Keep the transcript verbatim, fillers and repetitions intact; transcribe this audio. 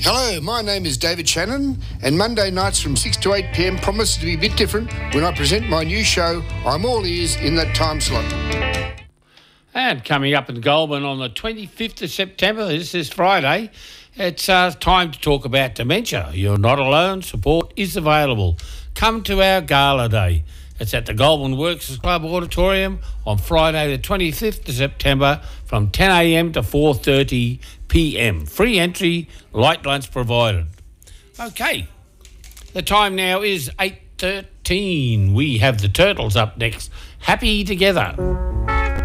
Hello, my name is David Shannon, and Monday nights from six to eight p m promises to be a bit different when I present my new show, I'm All Ears, in that time slot. And coming up in Goulburn on the twenty-fifth of September, this is Friday, it's uh, time to talk about dementia. You're not alone, support is available. Come to our Gala Day. It's at the Goulburn Works Club Auditorium on Friday the twenty-fifth of September from ten a m to four thirty p m. Free entry, light lunch provided. Okay, the time now is eight thirteen. We have the Turtles up next. Happy Together.